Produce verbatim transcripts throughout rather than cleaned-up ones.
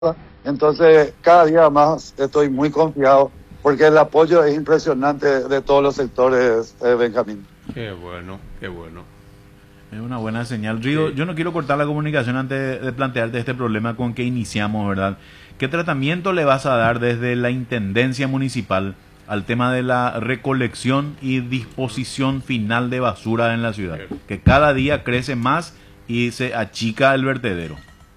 Entonces, cada día más estoy muy confiado porque el apoyo es impresionante de todos los sectores, eh, Benjamín. Qué bueno, qué bueno. Es una buena señal. Río, Sí. yo no quiero cortar la comunicación antes de plantearte este problema con que iniciamos, ¿verdad? ¿Qué tratamiento le vas a dar desde la Intendencia Municipal al tema de la recolección y disposición final de basura en la ciudad? Que cada día crece más y se achica el vertedero.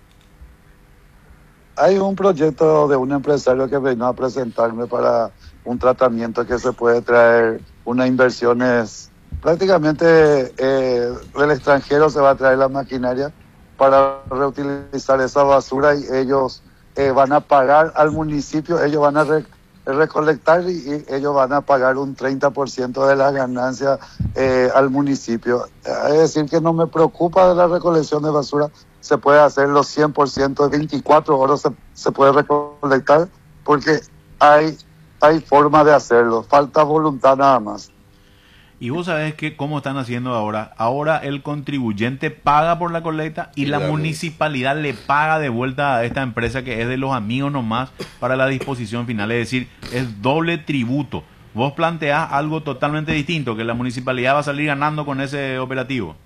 Hay un proyecto de un empresario que vino a presentarme para un tratamiento que se puede traer unas inversiones. Prácticamente eh, del extranjero se va a traer la maquinaria para reutilizar esa basura y ellos eh, van a pagar al municipio, ellos van a re- recolectar y, y ellos van a pagar un treinta por ciento de las ganancias eh, al municipio. Es decir, que no me preocupa de la recolección de basura, se puede hacer los cien por ciento, veinticuatro horas se, se puede recolectar porque hay, hay forma de hacerlo, falta voluntad nada más. Y vos sabés que cómo están haciendo ahora. Ahora el contribuyente paga por la colecta y la municipalidad le paga de vuelta a esta empresa que es de los amigos nomás para la disposición final. Es decir, es doble tributo. Vos planteás algo totalmente distinto, que la municipalidad va a salir ganando con ese operativo.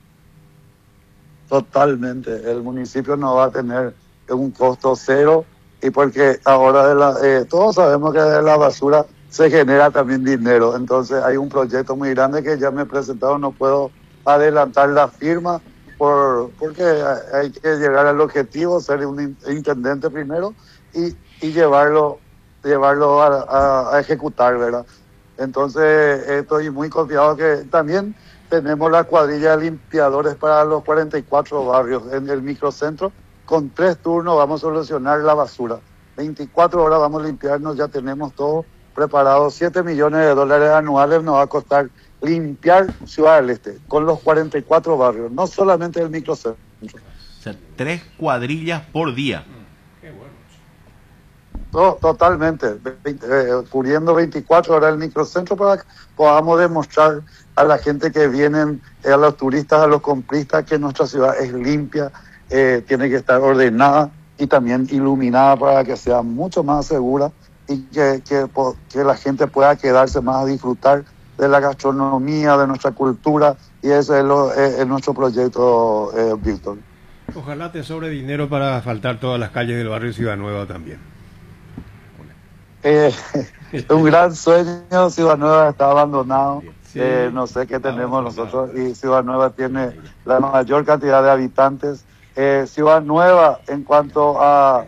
Totalmente, el municipio no va a tener un costo cero y porque ahora de la, eh, todos sabemos que de la basura se genera también dinero, entonces hay un proyecto muy grande que ya me he presentado, no puedo adelantar la firma por, porque hay que llegar al objetivo, ser un in- intendente primero y, y llevarlo, llevarlo a, a, a ejecutar, ¿verdad? Entonces estoy muy confiado que también tenemos la cuadrilla de limpiadores para los cuarenta y cuatro barrios en el microcentro. Con tres turnos vamos a solucionar la basura. veinticuatro horas vamos a limpiarnos, ya tenemos todo preparado. siete millones de dólares anuales nos va a costar limpiar Ciudad del Este con los cuarenta y cuatro barrios, no solamente el microcentro. O sea, tres cuadrillas por día. Qué bueno. To- Totalmente, veinte, eh, cubriendo veinticuatro horas el microcentro para que podamos demostrar a la gente que vienen, eh, a los turistas, a los compristas, que nuestra ciudad es limpia, eh, tiene que estar ordenada y también iluminada para que sea mucho más segura y que, que, po- que la gente pueda quedarse más a disfrutar de la gastronomía, de nuestra cultura, y ese es, lo, es, es nuestro proyecto, eh, Víctor. Ojalá te sobre dinero para asfaltar todas las calles del barrio Ciudad Nueva también. Eh, un gran sueño, Ciudad Nueva está abandonado, Sí. eh, no sé qué tenemos Abandonado. nosotros, y Ciudad Nueva tiene la mayor cantidad de habitantes. Eh, Ciudad Nueva, en cuanto a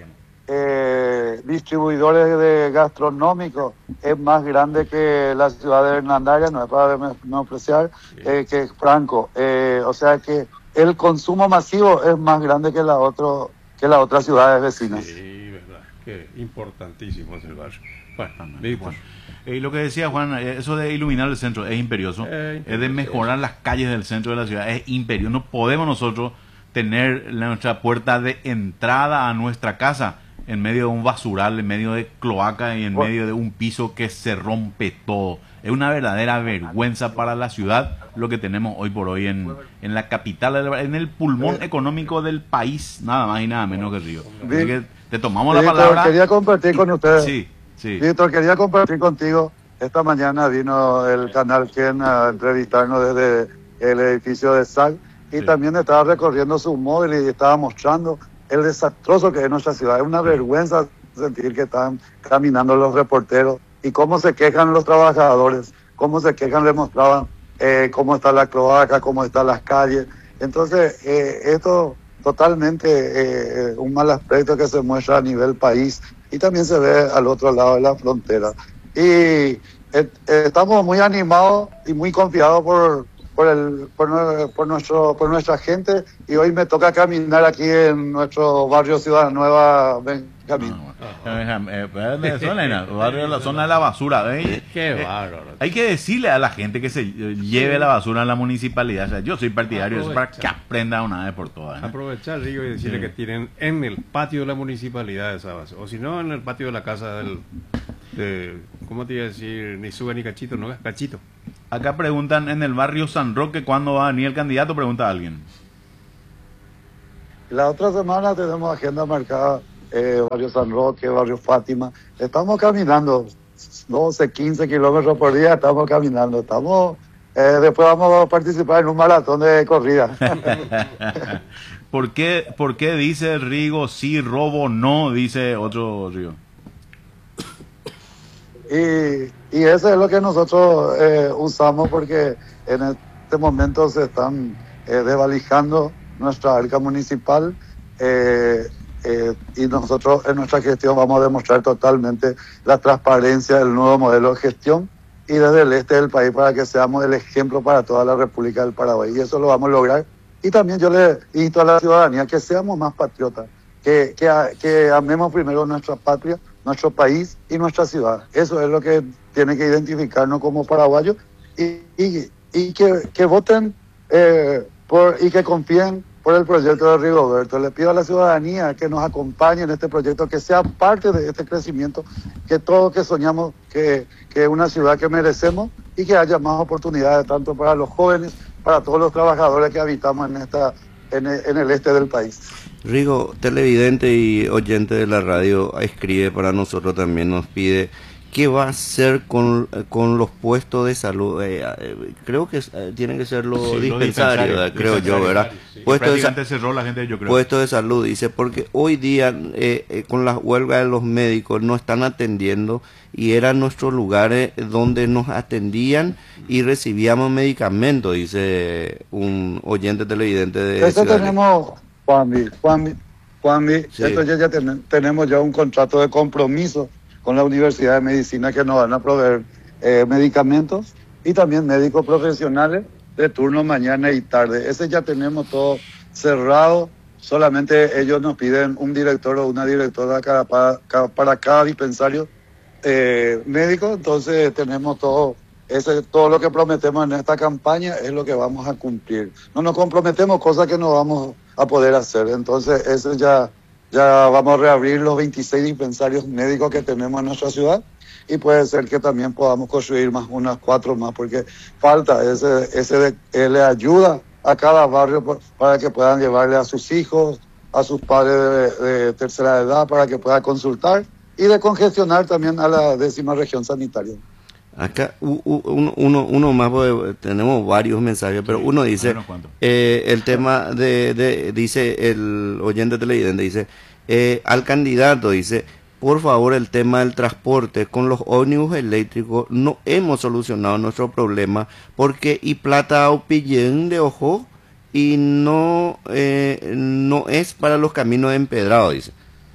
eh, distribuidores de gastronómicos, es más grande que la ciudad de Hernandaria, no es para menospreciar, eh, que Franco. Eh, o sea que el consumo masivo es más grande que la otro, que las otras ciudades vecinas. Sí, verdad. Qué importantísimo es el barrio. Bueno, Bueno, listo. y lo que decía Juan, eh, eso de iluminar el centro es imperioso, Eh, es de mejorar las calles del centro de la ciudad, es imperioso. No podemos nosotros tener la- nuestra puerta de entrada a nuestra casa en medio de un basural, en medio de cloaca y en Bueno. medio de un piso que se rompe todo. Es una verdadera vergüenza para la ciudad lo que tenemos hoy por hoy en, en la capital, en el pulmón económico del país, nada más y nada menos que Río. Así que te tomamos la Víctor, palabra. quería compartir con ustedes. Sí, sí. Víctor, quería compartir contigo. Esta mañana vino el canal Ken a entrevistarnos desde el edificio de S A C y Sí. también estaba recorriendo su móvil y estaba mostrando el desastroso que es nuestra ciudad. Es una vergüenza sentir que están caminando los reporteros y cómo se quejan los trabajadores, cómo se quejan, les mostraban eh, cómo está la cloaca, cómo están las calles. Entonces, eh, esto totalmente eh, un mal aspecto que se muestra a nivel país y también se ve al otro lado de la frontera. Y eh, eh, estamos muy animados y muy confiados por, por, el, por, nue- por, nuestro, por nuestra gente, y hoy me toca caminar aquí en nuestro barrio Ciudad Nueva, Benjamín. Ah, bueno. Eh, eh, eh, zona, en la- barrio de la zona de la basura. ¿eh? Qué Eh, bárbaro. Hay que decirle a la gente que se eh, lleve la basura a la municipalidad. O sea, yo soy partidario de eso para que aprenda una vez por todas. ¿eh? Aprovechar, digo, y decirle Sí. que tienen en el patio de la municipalidad esa base. O si no, en el patio de la casa del... De, ¿cómo te iba a decir? Ni sube ni cachito, no es cachito. Acá preguntan en el barrio San Roque cuándo va a venir el candidato, pregunta alguien. La otra semana tenemos agenda marcada eh, barrio San Roque, barrio Fátima. Estamos caminando doce, quince kilómetros por día, estamos caminando. Estamos, eh, después vamos a participar en un maratón de corrida. ¿Por qué, ¿Por qué dice Rigo sí, robo no? Dice otro Rigo. Y, y eso es lo que nosotros eh, usamos porque en este momento se están eh, desvalijando nuestra arca municipal eh, eh, y nosotros en nuestra gestión vamos a demostrar totalmente la transparencia del nuevo modelo de gestión y desde el este del país para que seamos el ejemplo para toda la República del Paraguay. Y eso lo vamos a lograr. Y también yo le invito a la ciudadanía que seamos más patriotas, que, que, que amemos primero nuestra patria, nuestro país y nuestra ciudad. Eso es lo que tiene que identificarnos como paraguayos y, y, y que, que voten eh, por, y que confíen por el proyecto de Rigoberto. Le pido a la ciudadanía que nos acompañe en este proyecto, que sea parte de este crecimiento, que todos que soñamos que, que es una ciudad que merecemos y que haya más oportunidades tanto para los jóvenes, para todos los trabajadores que habitamos en, esta, en, el, en el este del país. Rigo, televidente y oyente de la radio, escribe para nosotros también, nos pide qué va a hacer con, con los puestos de salud. Eh, eh, creo que eh, tienen que ser los Sí, dispensarios, los creo yo, ¿verdad? Sí. Puestos de, Prácticamente cerró la gente, yo creo. puestos de salud, dice, porque hoy día eh, eh, con las huelgas de los médicos no están atendiendo y eran nuestros lugares donde nos atendían y recibíamos medicamentos, dice un oyente televidente de Eso Ciudad tenemos, Juanvi, Juanvi, Juanvi, Sí. esto ya, ya ten, tenemos ya un contrato de compromiso con la Universidad de Medicina que nos van a proveer eh, medicamentos y también médicos profesionales de turno mañana y tarde. Ese ya tenemos todo cerrado, solamente ellos nos piden un director o una directora cada, para, cada, para cada dispensario eh, médico, entonces tenemos todo, ese, todo lo que prometemos en esta campaña es lo que vamos a cumplir. No nos comprometemos cosas que no vamos a poder hacer, entonces eso ya... Ya vamos a reabrir los veintiséis dispensarios médicos que tenemos en nuestra ciudad y puede ser que también podamos construir más unas cuatro más porque falta ese, ese de, eh, le ayuda a cada barrio por, para que puedan llevarle a sus hijos, a sus padres de, de tercera edad para que puedan consultar y de congestionar también a la décima región sanitaria. Acá u, u, uno, uno, uno más, porque tenemos varios mensajes, pero Sí, uno dice, eh, el tema de, de, dice el oyente televidente, dice, eh, al candidato, dice, por favor, el tema del transporte con los ómnibus eléctricos, no hemos solucionado nuestro problema, porque y plata o pillén de ojo, y no, eh, no es para los caminos empedrados, dice.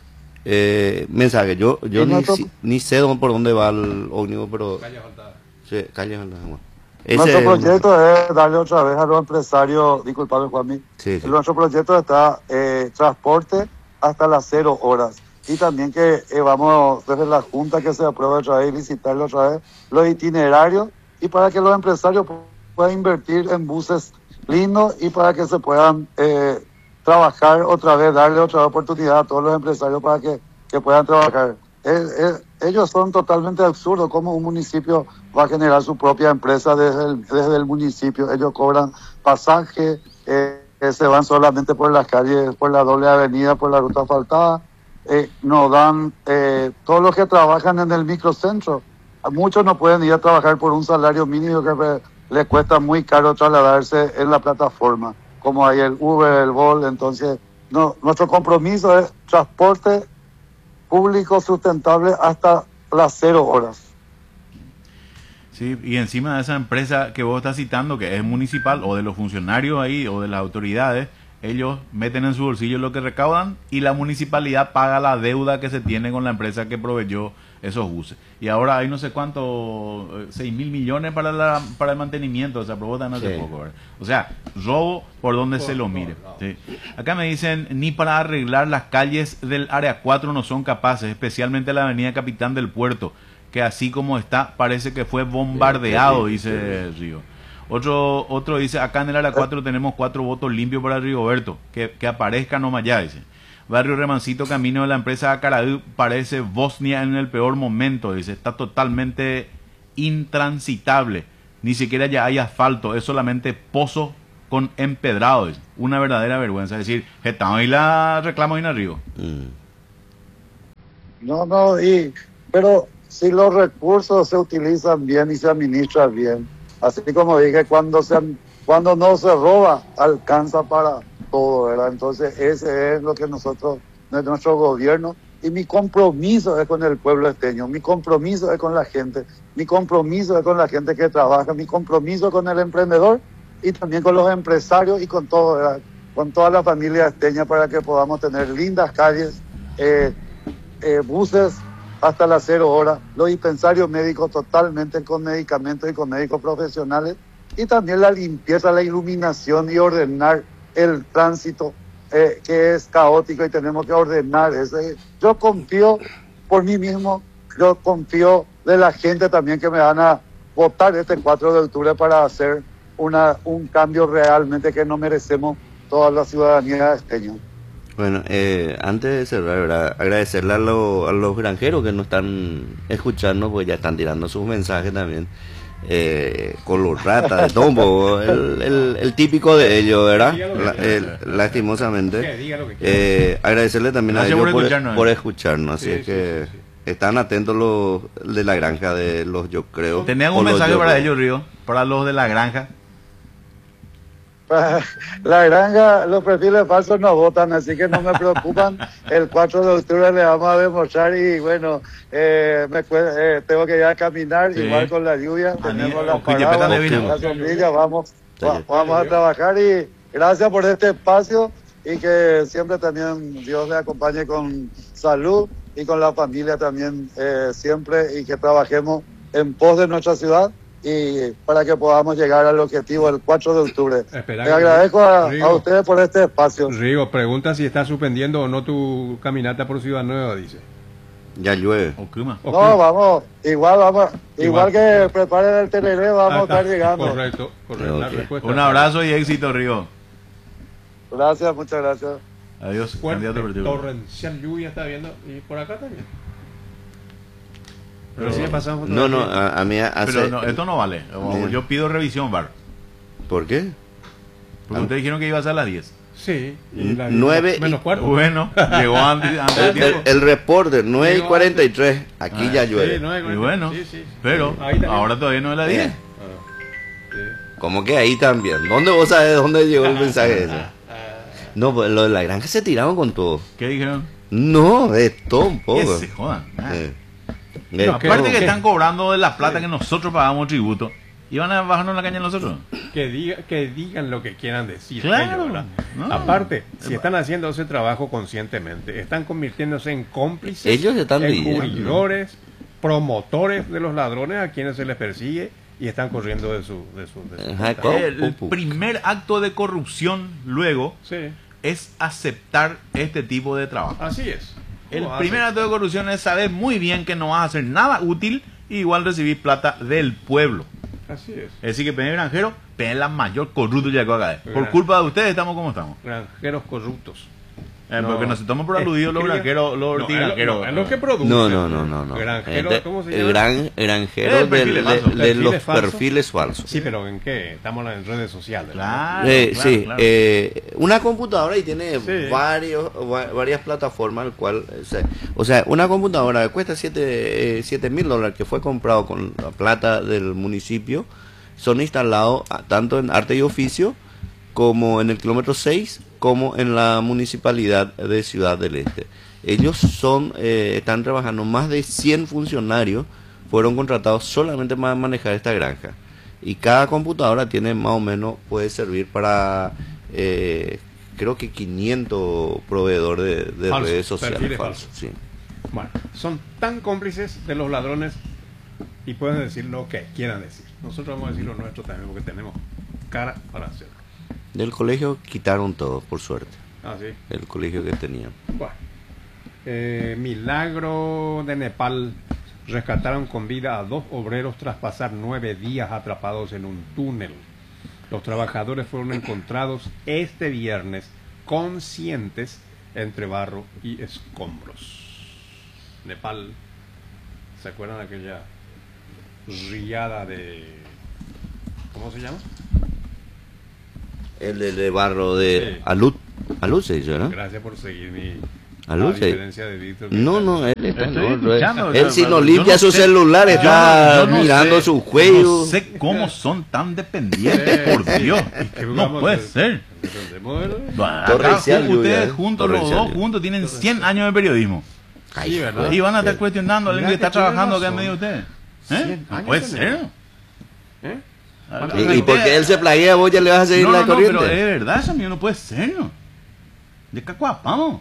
Eh, mensaje, yo yo ni, si, ni sé dónde, por dónde va el ómnibus, pero Calle Faltada. sí, calle Faltada, bueno. Nuestro Ese proyecto es, es darle otra vez a los empresarios, disculpame Juanmi, sí, sí. Nuestro proyecto está eh, transporte hasta las cero horas y también que eh, vamos desde la Junta que se apruebe otra vez y licitarle otra vez los itinerarios y para que los empresarios puedan invertir en buses lindos y para que se puedan eh, trabajar otra vez, darle otra oportunidad a todos los empresarios para que, que puedan trabajar. Es, es, ellos son totalmente absurdos, como un municipio va a generar su propia empresa desde el, desde el municipio. Ellos cobran pasaje, eh, eh, se van solamente por las calles, por la doble avenida, por la ruta asfaltada. Eh, nos dan, eh, todos los que trabajan en el microcentro, muchos no pueden ir a trabajar por un salario mínimo que les cuesta muy caro trasladarse en la plataforma, como hay el Uber, el Bolt. Entonces, no, nuestro compromiso es transporte público sustentable hasta las cero horas. Sí, y encima de esa empresa que vos estás citando, que es municipal, o de los funcionarios ahí, o de las autoridades, ellos meten en su bolsillo lo que recaudan y la municipalidad paga la deuda que se tiene con la empresa que proveyó esos buses. Y ahora hay no sé cuánto, seis mil millones para la, para el mantenimiento, se aprobó tan hace Sí. poco, ¿verdad? O sea, robo por donde se lo mire. Sí. Acá me dicen, ni para arreglar las calles del área cuatro no son capaces, especialmente la avenida Capitán del Puerto, que así como está, parece que fue bombardeado, dice Río. Otro otro dice, acá en el área cuatro tenemos cuatro votos limpios para Rigoberto, que, que aparezca nomás ya, dice. Barrio Remancito, camino de la empresa Acaraú, parece Bosnia en el peor momento, dice. Está totalmente intransitable. Ni siquiera ya hay asfalto, es solamente pozo con empedrado, dice. Una verdadera vergüenza. Es decir, estamos ahí la reclamo en arriba. Mm. No, no, y, pero si los recursos se utilizan bien y se administran bien, así como dije, cuando se, cuando no se roba, alcanza para todo, ¿verdad? Entonces ese es lo que nosotros, de nuestro gobierno, y mi compromiso es con el pueblo esteño, mi compromiso es con la gente, mi compromiso es con la gente que trabaja, mi compromiso con el emprendedor y también con los empresarios y con todo, ¿verdad? Con toda la familia esteña para que podamos tener lindas calles, eh, eh, buses hasta las cero horas, los dispensarios médicos totalmente con medicamentos y con médicos profesionales, y también la limpieza, la iluminación y ordenar el tránsito eh, que es caótico y tenemos que ordenar ese. Yo confío por mí mismo, yo confío de la gente también que me van a votar este cuatro de octubre para hacer una, un cambio realmente que no merecemos toda la ciudadanía esteña. Bueno, eh, antes de cerrar, ¿verdad? Agradecerle a, lo- a los granjeros que nos están escuchando, pues ya están tirando sus mensajes también. Eh, con los ratas, de todo un poco, el, el, el típico de ellos, ¿verdad? La- el- lastimosamente. Que diga lo que quiera. Eh, agradecerle también Gracias a ellos por por, escucharnos. por escucharnos, así Sí, es sí, que sí, sí. están atentos los de la granja de los yo creo. ¿Tenés o algún los mensaje yo para creo. ellos, Río? Para los de la granja. La granja, los perfiles falsos no votan, así que no me preocupan. El cuatro de octubre le vamos a demostrar y bueno, eh, me cue- eh, tengo que ir a caminar, Sí. igual con la lluvia, tenemos Ani- las Ocuye, pétale paraguas, vino. la sombrilla, vamos, Sí. va- vamos a trabajar y gracias por este espacio y que siempre también Dios le acompañe con salud y con la familia también eh, siempre y que trabajemos en pos de nuestra ciudad y para que podamos llegar al objetivo el cuatro de octubre. Espera Le que- agradezco a, Rigo. a ustedes por este espacio. Rigo, pregunta si está suspendiendo o no tu caminata por Ciudad Nueva, dice. Ya llueve. O Kuma. Ok. No, vamos, igual vamos, igual, Igual. que preparen el tereré, vamos Ah, a estar está. llegando. Correcto, correcto. La Ok. respuesta Un está. abrazo y éxito, Río. Gracias, muchas gracias. Adiós, Fuerte, candidato partido. torrencial lluvia está viendo y por acá también. Pero sí me pasamos No, no, a, a mí hace... Pero no, esto no vale. Bien. Yo pido revisión, Bar. ¿Por qué? Porque Ah. ustedes dijeron que iba a ser a las diez. Sí. N- nueve y- menos cuarto. Bueno, llegó antes, antes del El, el, tiempo. el reporte, nueve y Llegó cuarenta y tres, aquí Ah, ya Sí, llueve. no hay Y cuarto. bueno, Sí, sí. pero Ahí también. ahora todavía no es la diez. Eh, Ah, sí. ¿Cómo que ahí también? ¿Dónde vos sabés dónde llegó el mensaje ese? No, pues lo de la granja se tiraron con todo. ¿Qué dijeron? No, de todo un Que poco. se jodan. Ah. Eh, No, de Aparte todo. que ¿qué? están cobrando de la plata que nosotros pagamos tributo. ¿Iban a bajarnos la caña nosotros? Que, diga, que digan lo que quieran decir. Claro, ellos, ¿verdad? no. Aparte, si están haciendo ese trabajo conscientemente, están convirtiéndose en cómplices, Ellos están lidiando. encubridores, promotores de los ladrones a quienes se les persigue y están corriendo de su... De su, de su Ajá, cuenta. ¿cómo? El Pupu. primer acto de corrupción luego Sí, es aceptar este tipo de trabajo. así es. El ¿Cómo primer hace? acto de corrupción es saber muy bien que no vas a hacer nada útil y igual recibir plata del pueblo. Así es. Es decir, que Peña Granjero, Peña la mayor corrupto ya que acá. Por Gran- culpa de ustedes estamos como estamos. Granjeros corruptos. Eh, No. porque nos estamos por aludidos los Escribe- granjeros, los No, es lo- ortigranjeros. no, es lo que producen. No, no, no, no, no. Granjeros, Eh, de- ¿cómo se eh, llama? gran, granjeros Eh, de, perfiles de- falsos. de Perfiles los falsos. perfiles falsos. Sí, pero ¿en qué? Estamos en redes sociales. ¿no? Claro, Eh, claro, sí, claro. eh, una computadora y tiene Sí. varios, va- varias plataformas, el cual, eh, se- o sea, una computadora que cuesta siete mil dólares que fue comprado con la plata del municipio, son instalados ah, tanto en arte y oficio como en el kilómetro seis como en la municipalidad de Ciudad del Este. Ellos son, eh, están trabajando, más de cien funcionarios fueron contratados solamente para manejar esta granja. Y cada computadora tiene más o menos, puede servir para, eh, creo que quinientos proveedores de, de Falsos, redes sociales perfiles falsos. falsos. Sí. Bueno, son tan cómplices de los ladrones y pueden decir lo que quieran decir. Nosotros vamos a decir lo nuestro también porque tenemos cara para hacerlo. Del colegio quitaron todo, por suerte, Ah, sí. el colegio que tenían. Bueno. Eh, milagro de Nepal. Rescataron con vida a dos obreros tras pasar nueve días atrapados en un túnel. Los trabajadores fueron encontrados este viernes conscientes entre barro y escombros. Nepal. ¿Se acuerdan de aquella riada de... ¿Cómo se llama? El de, de barro de Sí. Alud, Alud se dice, ¿no? Gracias por seguir mi, A Aló, sí. diferencia de Víctor. que No, está- no, él está Estoy en otro, escuchando, Él yo- si no yo limpia no su sé. celular Yo está no- yo no mirando sé, su No juego. sé cómo son tan dependientes, por Dios. ¿Qué No jugamos? puede ser. ¿Entendemos, verdad? Bah, Torrencial, acá, yo ustedes ya. juntos, los Torrencial, dos yo. juntos, tienen cien años de periodismo. Sí, ¿verdad? Y van a estar sí. cuestionando a alguien que Mira está que tiene trabajando acá en razón. medio de ustedes. ¿Eh? cien No años puede tenemos. ser. ¿Eh? Ah, Y, y usted- porque él se plaguea, vos ya le vas a seguir No, la no, no, corriente. pero es verdad, eso mío no puede ser, ¿no? De cacuapamos.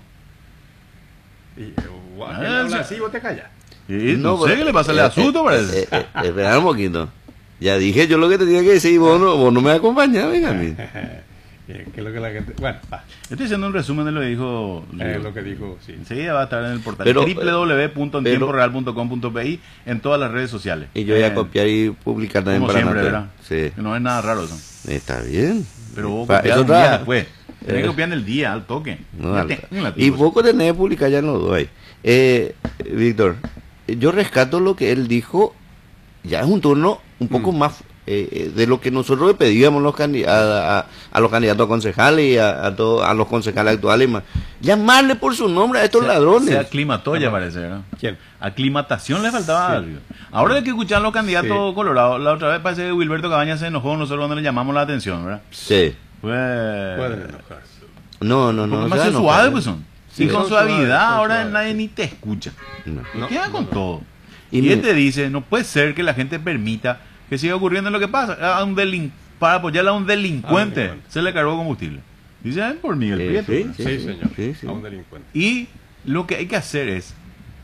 Y, eh, guau, Ah, que habla o sea- así, vos te callas. Y no, sé pero- qué le pasa, le eh, asusto, eh, parece. eh, eh, espera un poquito. Ya dije yo lo que tenía que decir y vos no, vos no me acompañás, venga a mí. Eh, ¿Qué es lo que la gente...? Bueno, va. Estoy haciendo un resumen de lo que dijo Eh, Leo. lo que dijo, sí. Enseguida va a estar en el portal Pero, doble u doble u doble u punto en pero- tiempo real punto com punto pe i en todas las redes sociales. Y yo voy a Eh, copiar y publicar también como para siempre, Natal. ¿verdad? Sí. Que no es nada raro eso. Está bien. Pero vos Pa- copiás eso un día trabaja. después. Tenés Eh. que copiar en el día, al toque. No, Fíjate, alta. un latino, Y pues. poco tenés que publicar ya no doy. Eh, Víctor, yo rescato lo que él dijo. Ya es un turno un poco Mm. más eh, eh, de lo que nosotros le pedíamos los candi- a, a- a los candidatos a concejales y a, a, todos- a los concejales actuales. Más. Llamarle por su nombre a estos Se- ladrones. Se aclimató ya parece, ¿verdad? ¿Quién? Aclimatación le faltaba Sí. algo. Ahora hay que escuchar a los candidatos Sí. colorados. La otra vez parece que Wilberto Cabañas se enojó nosotros cuando le llamamos la atención, ¿verdad? Sí. Pues... Pueden enojarse. No, no, no. Porque no más se sensuales enojen. pues son. Sí, y con son suavidad suaves, son ahora suaves, nadie sí. ni te escucha. No. Y No, queda no, con no. todo. Y Y, mi- él te dice, no puede ser que la gente permita que siga ocurriendo lo que pasa. A un delin- para apoyar a un delincuente A un delincuente. se le cargó combustible. Dice, "Ay, por Miguel Eh, Prieto". sí, Sí, sí, señor. sí, sí. A un delincuente. Y lo que hay que hacer es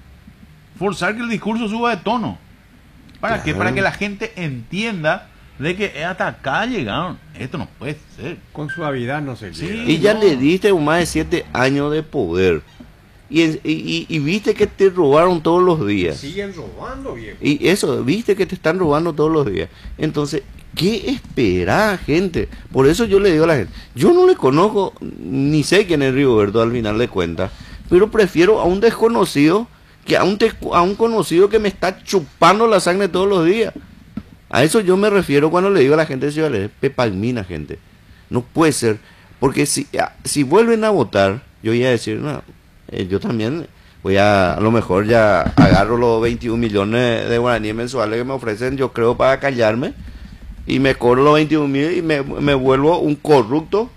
forzar que el discurso suba de tono. ¿Para qué? Claro. Para que la gente entienda de que hasta acá llegaron. Esto no puede ser. Con suavidad no se Sí. llega. Y ya no. le diste más de siete años de poder. Y, en- y, y- y viste que te robaron todos los días. Siguen robando, viejo. Y eso, viste que te están robando todos los días. Entonces, ¿qué espera, gente? Por eso yo le digo a la gente, yo no le conozco, ni sé quién es Rigoberto al final de cuentas, pero prefiero a un desconocido que a un, te- a un conocido que me está chupando la sangre todos los días. A eso yo me refiero cuando le digo a la gente de Ciudad Alegre, pepalmina, gente. No puede ser, porque si, a- si vuelven a votar, yo voy a decir, no, eh, yo también voy a, a lo mejor ya agarro los veintiún millones de guaraníes mensuales que me ofrecen, yo creo, para callarme, y me cobro los veintiún mil y me, me vuelvo un corrupto,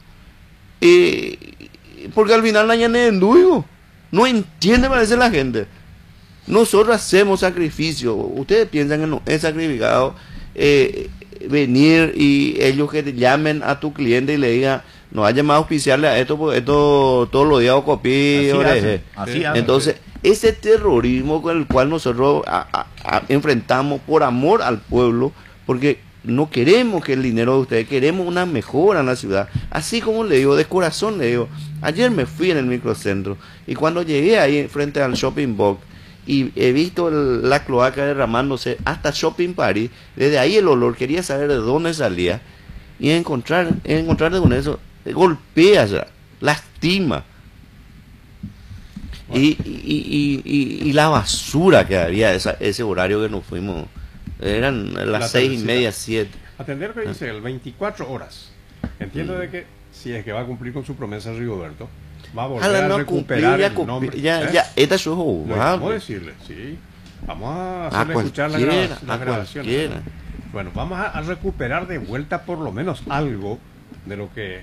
y, y- porque al final la llane enduigo. No entiende, parece la gente. Nosotros hacemos sacrificio. Ustedes piensan que no es sacrificado eh, venir y ellos que te llamen a tu cliente y le digan, no hay llamado a auspiciarle a esto, porque esto todos los días copí. Así oreje". hacen, así Sí. hacen. Entonces, ese terrorismo con el cual nosotros a- a- a- enfrentamos por amor al pueblo, porque no queremos que el dinero de ustedes, queremos una mejora en la ciudad. Así como le digo, de corazón le digo, ayer me fui en el microcentro y cuando llegué ahí frente al Shopping Box y he visto el- la cloaca derramándose hasta Shopping Paris, desde ahí el olor, quería saber de dónde salía y encontrar, encontrarte con eso, golpea, ya, lastima. Y, y, y, y, y la basura que había esa, ese horario que nos fuimos, eran las La seis y tardecita. media, siete. Atender que dice el veinticuatro horas. Entiendo de que si es que va a cumplir con su promesa Rigoberto, va a volver Ojalá a no recuperar cumplir, ya, el cumplir, nombre. ya, ¿eh? ya, esta es Lo- Vamos a jugable. decirle, sí. Vamos a A hacerle escuchar la cualquiera, graba- las a grabaciones. cualquiera. Bueno, vamos a, a recuperar de vuelta por lo menos algo de lo que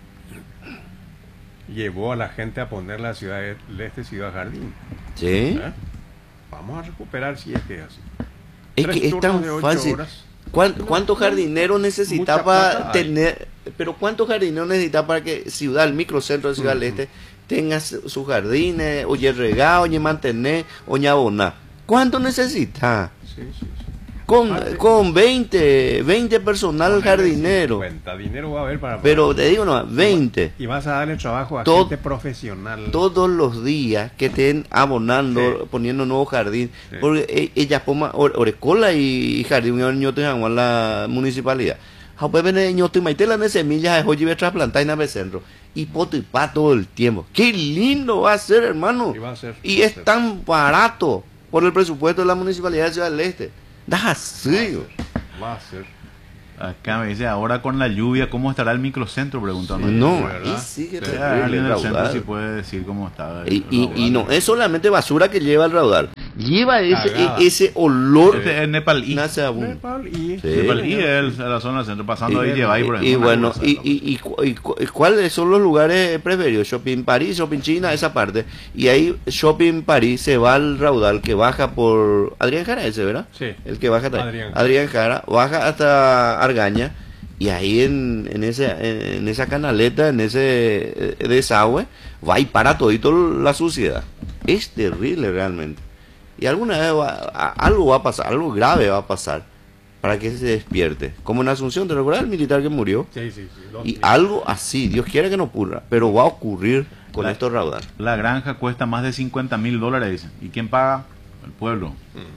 llevó a la gente a poner la ciudad del este Ciudad Jardín. Sí, ¿eh? Vamos a recuperar si es que es así. es Tres que es turnos tan de ocho fácil. horas. ¿Cuán- ¿Cuántos jardineros necesita Mucha para plata hay. tener, pero cuántos jardineros necesita para que Ciudad, el microcentro de Ciudad del Este, tenga su- sus jardines, oye regado, oye mantener, oye abonar? ¿Cuánto necesita? Sí, sí, sí. Con, Ah, sí. con veinte, veinte personal jardinero. cincuenta, dinero va a haber para... Pero te digo, no, veinte. Y vas a darle trabajo a Todo- gente profesional. Todos los días que estén abonando, Sí. poniendo nuevo jardín. Sí. Porque e- ella poma ore- Orecola y jardín ñote en la municipalidad. Jaupe bene ñote maitela ne semillas de hoy trasplantar en el centro. Y poto y pa todo el tiempo. Qué lindo va a ser, hermano. Y va a ser, Y va a es ser. tan barato por el presupuesto de la municipalidad de Ciudad del Este. Das así. Va a ser. Acá me dice, ahora con la lluvia, ¿cómo estará el microcentro? Preguntando. No, ¿verdad? ahí sigue Sí. Sí, terrible alguien el del centro raudal. sí puede decir cómo está. el Y, y, raudal. y no es solamente basura que lleva el raudal, lleva ese, Cagada. e- ese olor Este es Nepal y nauseabundo. Nepal y... Sí. Nepal y es la zona del centro, pasando ahí lleva ahí, por ejemplo. Y una bueno, cosa, y, ¿no? y, y, cu- y cu- y cuáles son los lugares preferidos? Shopping París, Shopping China, esa parte. Y ahí Shopping París se va al raudal que baja por Adrián Jara, ese, ¿verdad? Sí. El que baja hasta ahí. Adrián. Adrián Jara, baja hasta Argaña. Y ahí en, en, ese, en, en esa canaleta, en ese eh, desagüe, va y para todito la suciedad. Es terrible realmente. Y alguna vez va- a- algo va a pasar, algo grave va a pasar para que se despierte. Como en Asunción, ¿te recuerdas el militar que murió? Sí, sí, sí. Los Y algo así, Dios quiera que no ocurra, pero va a ocurrir con La- estos raudales. La granja cuesta más de cincuenta mil dólares, dicen. ¿Y quién paga? El pueblo.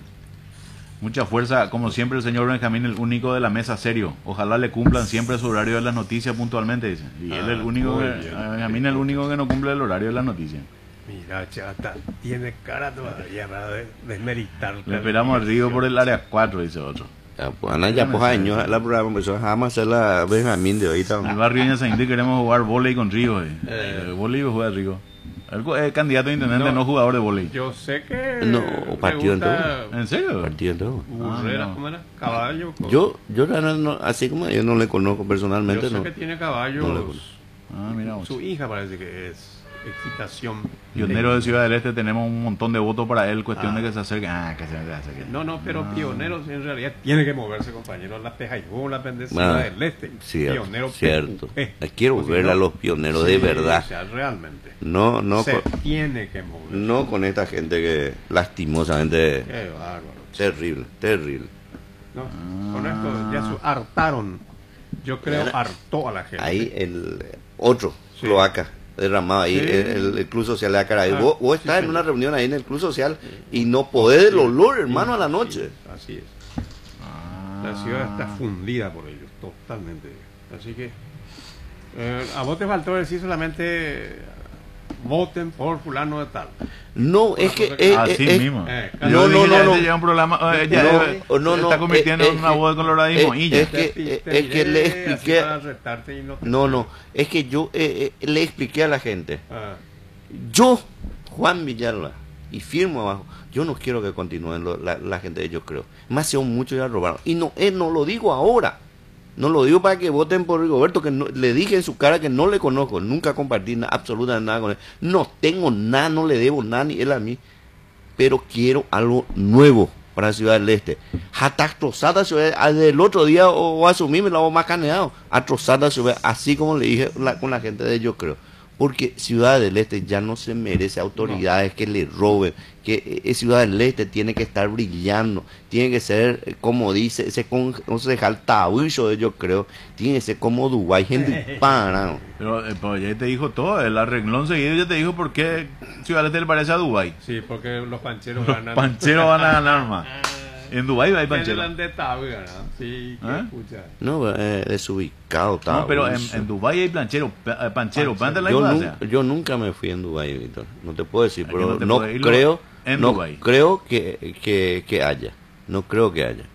Mucha fuerza, como siempre, el señor Benjamín, el único de la mesa serio. Ojalá le cumplan siempre su horario de las noticias puntualmente, dicen. Y él Ah, el único muy que, bien. Benjamín el único que no cumple el horario de las noticias. Mira, chata, tiene cara todavía para de- desmeritar. Le esperamos a Río por el área cuatro, dice otro. Ya, pues, Ana, ya pues años la programa empezó a hacer la Benjamín de ahorita. En el barrio de Ñazaindí queremos jugar volei con Río. Eh. Eh, volei juega Río. El co- eh, candidato a intendente, no, No. jugador de volei. Yo sé que... No, le partido en gusta ¿En serio? Partido en todo. Burrera, Ah, no. ¿cómo era? Caballo. co- Yo, yo la verdad no- así como yo no le conozco personalmente, Yo sé no. que tiene caballos. no le conozco. Ah, mira vos. Su hija parece que es excitación. Pionero de Ciudad del Este, tenemos un montón de votos para él. Cuestión Ah. de que se acerque. Ah, que se acerque. No, no, pero Ah. pioneros en realidad tiene que moverse, compañero. La Pejaibú, la Pendecina Ah, del Este. Cierto, Pionero cierto. P U P. Quiero O si ver no- a los pioneros de Sí, verdad. O sea, realmente. No, no, Se con, tiene que mover. no con esta gente que lastimosamente Qué bárbaro. terrible, terrible. No, con esto ya su hartaron. Yo creo hartó a la gente. Ahí el otro, Sí. cloaca, derramado ahí, Sí. el, el Club Social de Acaray. Ah, vos vos sí, estás en señor. una reunión ahí en el Club Social y no podés del olor, hermano, a la noche. Así es. Ah. La ciudad está fundida por ellos, totalmente. Así que eh, a vos te faltó decir solamente voten por fulano de tal. No, es que... cosa que- eh, Así eh, eh, mismo. eh, Yo no, dije, no, ya no, este no. lleva un programa. eh, ya, No, eh, no, se no, está convirtiendo eh, en una eh, voz de coloradismo. eh, y ya. es que- Te- eh, te es que le miré expliqué- así para retarte y no te- No, no, es que yo eh, eh, le expliqué a la gente. Ah, Yo, Juan Villalba, y firmo abajo, yo no quiero que continúen lo- la, la gente de Yo Creo. Más son muchos ya robaron. Y no, eh, no lo digo ahora. No lo digo para que voten por Rigoberto, que no- le dije en su cara que no le conozco, nunca compartí na- absolutamente nada con él. No tengo nada, no le debo nada ni él a mí. Pero quiero algo nuevo para Ciudad del Este. Hatak trozada ciudad del otro día o, o asumí me lo hago más caneado. A trozada ciudad, así como le dije la- con la gente de Yo Creo. Porque Ciudad del Este ya no se merece autoridades que le roben, que eh, Ciudad del Este tiene que estar brillando, tiene que ser, eh, como dice ese concejal Tabucho de Yo Creo, tiene que ser como Dubái, gente parado. Pero, eh, pues, ya te dijo todo. El arreglón seguido ya te dijo por qué Ciudad del Este le parece a Dubái. sí, porque los pancheros Los ganan. pancheros van a ganar más. En Dubái hay pancheros. Tienen de tabla, ¿no? Sí, que ¿Eh? escucha. No, eh, desubicado, No, pero en, Tabucho. en Dubái hay planchero, pa- eh, panchero. Panchero. Pante la Yo, iglesia. nun- yo nunca me fui en Dubái, Víctor. No te puedo decir, Aquí pero no te no puede ir, lo- creo, en no Dubái. creo que, que, que haya. No creo que haya.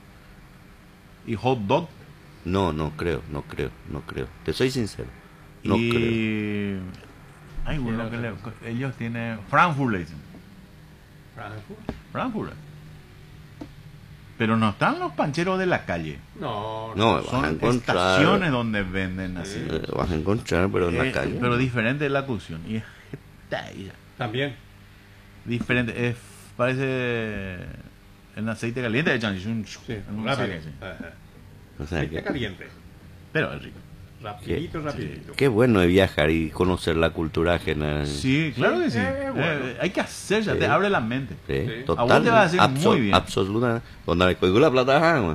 Y hot dog. No, no creo, no creo, no creo. Te soy sincero. No creo. y... Hay uno que le- ellos tienen... Frankfurt le dicen. Frankfurt. Frankfurt. Pero no están los pancheros de la calle. No, No, me vas a Son encontrar. estaciones donde venden así. eh, vas a encontrar, pero en Eh, la calle. Pero diferente de la cocción. Y es también. diferente. Es, parece en aceite caliente echan y un- Sí, en un rápido. saque así. Ajá. O sea, Aceite que- caliente. Pero es rico. Rapidito, rapidito. qué bueno es viajar y conocer la cultura ajena. Sí, claro que sí. eh, bueno. Eh, hay que hacer, ya Sí. te abre la mente. Sí, Sí. total. A vos te va a hacer muy bien. Absolutamente. Donde le cuelgo la plata, ajá, güey.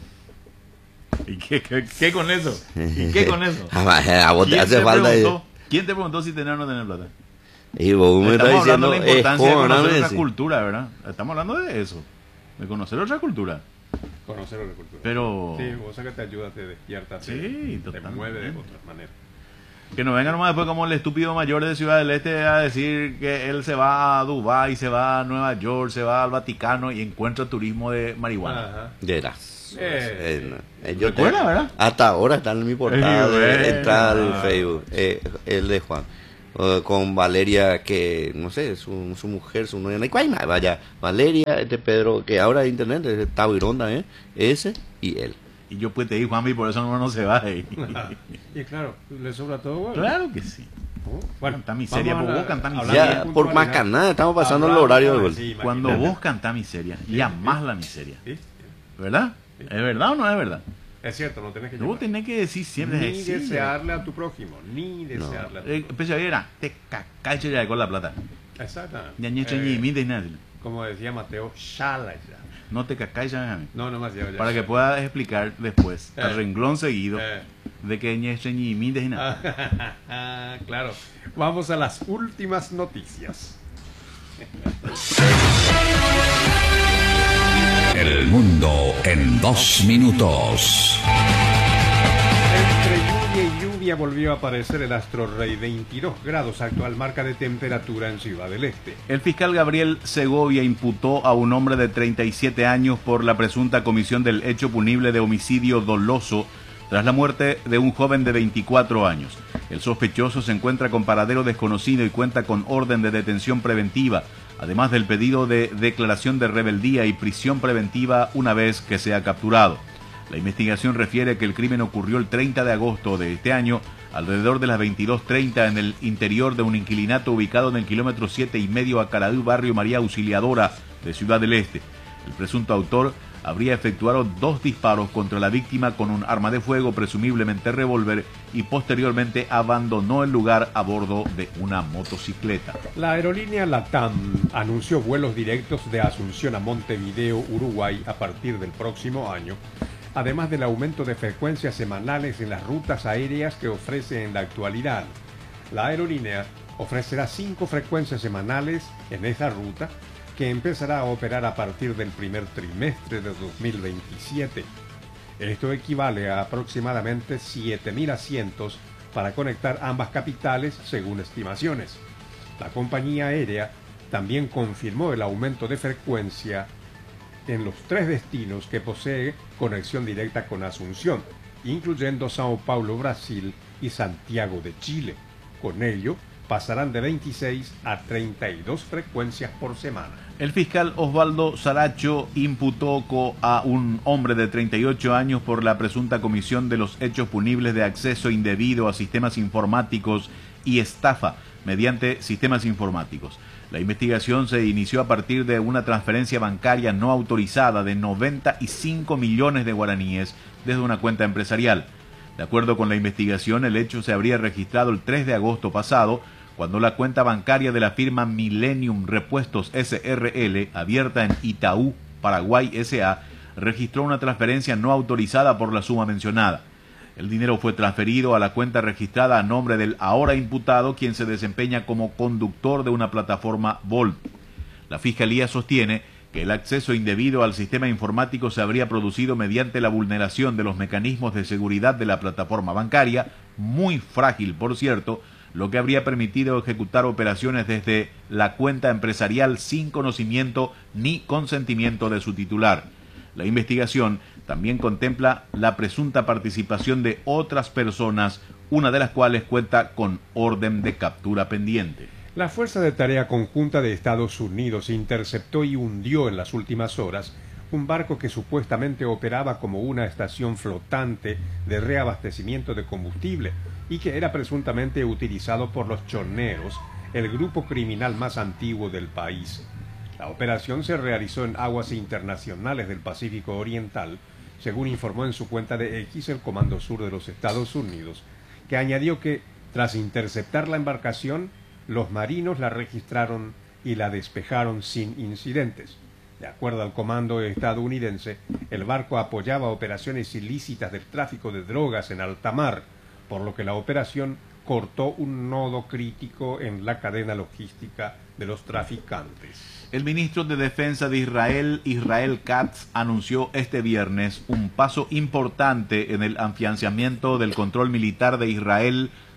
¿Y qué, qué, qué con eso? ¿Y qué con eso? A vos te ¿Quién hace te falta. preguntó? ¿Quién te preguntó si tener o no tener plata? Y vos me estás Estamos hablando diciendo, de la importancia de es conocer joven, otra sí. cultura, ¿verdad? Estamos hablando de eso, de conocer otra cultura. Conocer la cultura. Pero Sí, cosa que te ayuda, te despierta, te, Sí, te totalmente. mueve de otras maneras. Que no venga nomás después como el estúpido mayor de Ciudad del Este a decir que él se va a Dubái, se va a Nueva York, se va al Vaticano y encuentra turismo de marihuana. Ajá. Verás. Eh, Eh, eh, yo te- ¿Recuerda, verdad? Hasta ahora está en mi portada Eh, de bueno. entrar al Facebook, eh, el de Juan. Eh, con Valeria, que no sé, su, su mujer, su novia, no hay cuál más, vaya, Valeria, este Pedro, que ahora en internet es Tavirón también, ese y él. Y yo pues te digo, Juanmi, por eso no, no se va ahí. Y claro, le sobra todo, bueno. Claro que sí. Bueno, Canta miseria, vamos a pues la- vos cantá hablando miseria. de Ya, por puntualidad. más canada, estamos pasando el Hablando- horario de gol. sí, imagínate. Cuando vos cantás miseria, llamás la miseria. ¿Sí? ¿Verdad? ¿Es verdad o no es verdad? Es cierto, no tenés que Vos llamar. tenés que decir siempre Ni decir, desearle a tu prójimo, ni desearle a tu Eh, Especial era, te cacache ya con la plata. Exactamente. Ya ni hecho Eh, ni mí de nada. Como decía Mateo, shala ya. No te cacache ya. No, no más ya. ya. Para que puedas explicar después, Eh. al renglón seguido, Eh. de que ni hecho ni mí de nada. Ah, claro. Vamos a las últimas noticias. El mundo en dos minutos. Entre lluvia y lluvia volvió a aparecer el astro rey. veintidós grados actual marca de temperatura en Ciudad del Este. El fiscal Gabriel Segovia imputó a un hombre de treinta y siete años por la presunta comisión del hecho punible de homicidio doloso tras la muerte de un joven de veinticuatro años. El sospechoso se encuentra con paradero desconocido y cuenta con orden de detención preventiva, además del pedido de declaración de rebeldía y prisión preventiva una vez que sea capturado. La investigación refiere que el crimen ocurrió el treinta de agosto de este año, alrededor de las veintidós treinta, en el interior de un inquilinato ubicado en el kilómetro siete y medio a Caradú, barrio María Auxiliadora de Ciudad del Este. El presunto autor habría efectuado dos disparos contra la víctima con un arma de fuego, presumiblemente revólver, y posteriormente abandonó el lugar a bordo de una motocicleta. La aerolínea LATAM anunció vuelos directos de Asunción a Montevideo, Uruguay, a partir del próximo año, además del aumento de frecuencias semanales en las rutas aéreas que ofrece en la actualidad. La aerolínea ofrecerá cinco frecuencias semanales en esa ruta, que empezará a operar a partir del primer trimestre de dos mil veintisiete. Esto equivale a aproximadamente siete mil asientos para conectar ambas capitales, según estimaciones. La compañía aérea también confirmó el aumento de frecuencia en los tres destinos que posee conexión directa con Asunción, incluyendo Sao Paulo, Brasil, y Santiago de Chile. Con ello, pasarán de veintiséis a treinta y dos frecuencias por semana. El fiscal Osvaldo Saracho imputó co- a un hombre de treinta y ocho años por la presunta comisión de los hechos punibles de acceso indebido a sistemas informáticos y estafa mediante sistemas informáticos. La investigación se inició a partir de una transferencia bancaria no autorizada de noventa y cinco millones de guaraníes desde una cuenta empresarial. De acuerdo con la investigación, el hecho se habría registrado el tres de agosto pasado, cuando la cuenta bancaria de la firma Millennium Repuestos S R L, abierta en Itaú, Paraguay S A, registró una transferencia no autorizada por la suma mencionada. El dinero fue transferido a la cuenta registrada a nombre del ahora imputado, quien se desempeña como conductor de una plataforma Volt. La Fiscalía sostiene que el acceso indebido al sistema informático se habría producido mediante la vulneración de los mecanismos de seguridad de la plataforma bancaria, muy frágil por cierto, lo que habría permitido ejecutar operaciones desde la cuenta empresarial sin conocimiento ni consentimiento de su titular. La investigación también contempla la presunta participación de otras personas, una de las cuales cuenta con orden de captura pendiente. La Fuerza de Tarea Conjunta de Estados Unidos interceptó y hundió en las últimas horas un barco que supuestamente operaba como una estación flotante de reabastecimiento de combustible y que era presuntamente utilizado por los choneros, el grupo criminal más antiguo del país. La operación se realizó en aguas internacionales del Pacífico Oriental, según informó en su cuenta de X el Comando Sur de los Estados Unidos, que añadió que, tras interceptar la embarcación, los marinos la registraron y la despejaron sin incidentes. De acuerdo al comando estadounidense, el barco apoyaba operaciones ilícitas del tráfico de drogas en alta mar, por lo que la operación cortó un nodo crítico en la cadena logística de los traficantes. El ministro de Defensa de Israel, Israel Katz, anunció este viernes un paso importante en el afianzamiento del control militar de Israel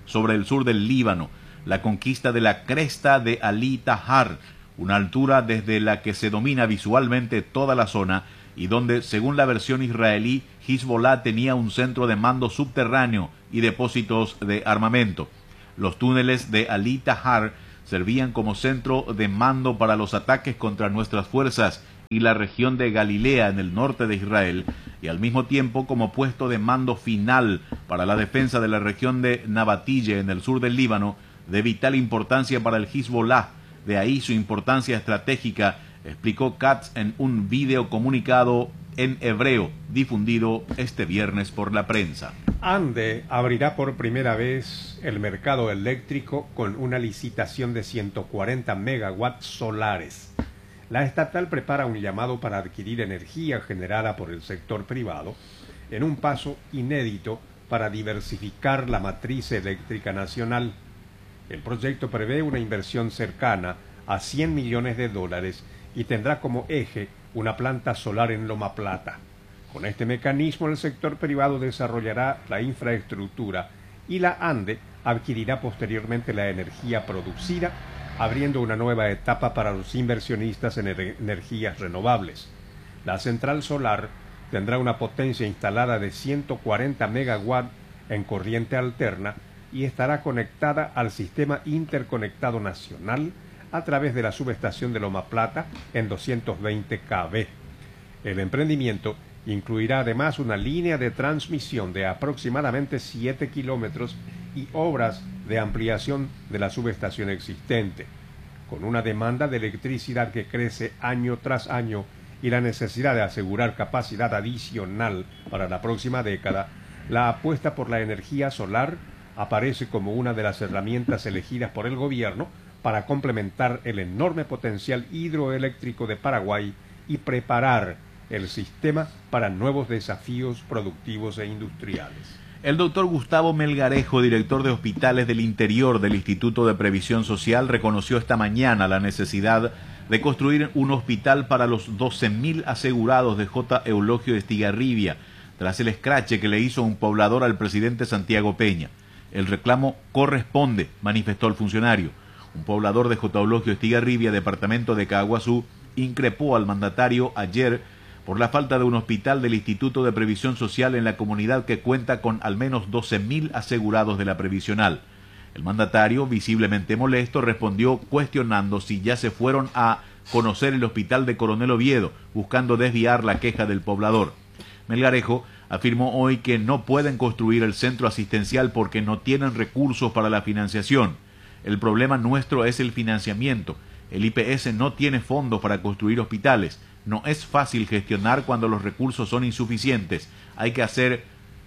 sobre el sur del Líbano, la conquista de la cresta de Ali Tahar, una altura desde la que se domina visualmente toda la zona y donde, según la versión israelí, Hezbollah tenía un centro de mando subterráneo y depósitos de armamento. Los túneles de Ali Tahar servían como centro de mando para los ataques contra nuestras fuerzas y la región de Galilea en el norte de Israel, y al mismo tiempo como puesto de mando final para la defensa de la región de Nabatille en el sur del Líbano, de vital importancia para el Hezbollah. De ahí su importancia estratégica, explicó Katz en un video comunicado en hebreo difundido este viernes por la prensa. ANDE abrirá por primera vez el mercado eléctrico con una licitación de ciento cuarenta megawatts solares. La estatal prepara un llamado para adquirir energía generada por el sector privado en un paso inédito para diversificar la matriz eléctrica nacional. El proyecto prevé una inversión cercana a cien millones de dólares y tendrá como eje una planta solar en Loma Plata. Con este mecanismo el sector privado desarrollará la infraestructura y la ANDE adquirirá posteriormente la energía producida, abriendo una nueva etapa para los inversionistas en energías renovables. La central solar tendrá una potencia instalada de ciento cuarenta megawatts en corriente alterna y estará conectada al sistema interconectado nacional a través de la subestación de Loma Plata en doscientos veinte kilovoltios. El emprendimiento incluirá además una línea de transmisión de aproximadamente siete kilómetros y obras de ampliación de la subestación existente. Con una demanda de electricidad que crece año tras año y la necesidad de asegurar capacidad adicional para la próxima década, la apuesta por la energía solar aparece como una de las herramientas elegidas por el gobierno para complementar el enorme potencial hidroeléctrico de Paraguay y preparar el sistema para nuevos desafíos productivos e industriales. El doctor Gustavo Melgarejo, director de Hospitales del Interior del Instituto de Previsión Social, reconoció esta mañana la necesidad de construir un hospital para los doce mil asegurados de J. Eulogio Estigarribia, tras el escrache que le hizo un poblador al presidente Santiago Peña. El reclamo corresponde, manifestó el funcionario. Un poblador de J. Eulogio Estigarribia, departamento de Caaguazú, increpó al mandatario ayer por la falta de un hospital del Instituto de Previsión Social en la comunidad que cuenta con al menos doce mil asegurados de la previsional. El mandatario, visiblemente molesto, respondió cuestionando si ya se fueron a conocer el hospital de Coronel Oviedo, buscando desviar la queja del poblador. Melgarejo afirmó hoy que no pueden construir el centro asistencial porque no tienen recursos para la financiación. El problema nuestro es el financiamiento. El I P S no tiene fondos para construir hospitales. No es fácil gestionar cuando los recursos son insuficientes. Hay que hacer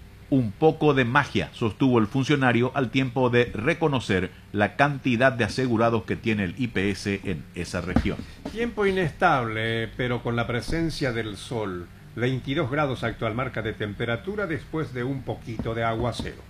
un poco de magia, sostuvo el funcionario al tiempo de reconocer la cantidad de asegurados que tiene el I P S en esa región. Tiempo inestable, pero con la presencia del sol. veintidós grados actual marca de temperatura después de un poquito de aguacero.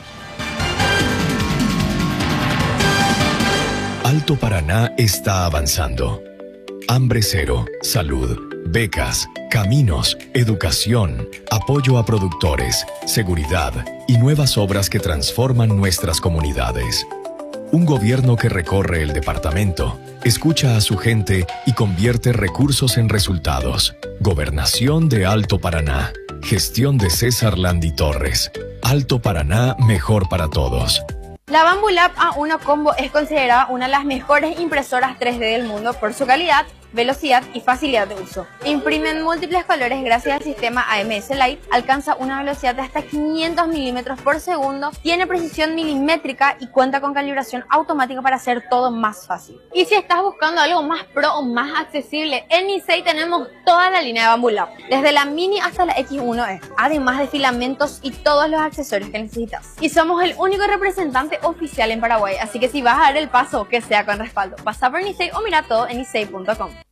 Alto Paraná está avanzando. Hambre cero, salud, becas, caminos, educación, apoyo a productores, seguridad y nuevas obras que transforman nuestras comunidades. Un gobierno que recorre el departamento, escucha a su gente y convierte recursos en resultados. Gobernación de Alto Paraná. Gestión de César Landi Torres. Alto Paraná, mejor para todos. La Bambu Lab A uno Combo es considerada una de las mejores impresoras tres D del mundo por su calidad, velocidad y facilidad de uso. Imprime en múltiples colores gracias al sistema A M S Light, alcanza una velocidad de hasta quinientos milímetros por segundo, tiene precisión milimétrica y cuenta con calibración automática para hacer todo más fácil. Y si estás buscando algo más pro o más accesible, en Nisei tenemos toda la línea de Bambu Lab, desde la Mini hasta la X uno E, además de filamentos y todos los accesorios que necesitas. Y somos el único representante oficial en Paraguay, así que si vas a dar el paso, que sea con respaldo. Pasa por Nisei o mira todo en nisei punto com.